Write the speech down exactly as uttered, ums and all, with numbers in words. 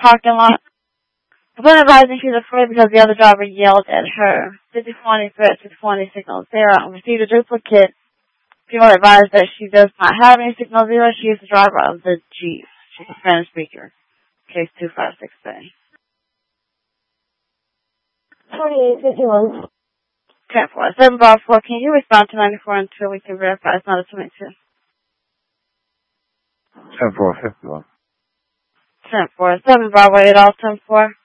parking lot. Upon advising she was afraid because the other driver yelled at her. fifty-four ninety threat, fifty-four ninety signal zero, and received a duplicate. Female advised that she does not have any signal zero. She is the driver of the Jeep. She's a Spanish speaker. Case two five six A. twenty-eight fifty-one. ten four. seven bar four, can you respond to ninety-four until we can verify it's not a twenty-two? ten four fifty-one. ten four. seven bar eight all ten four.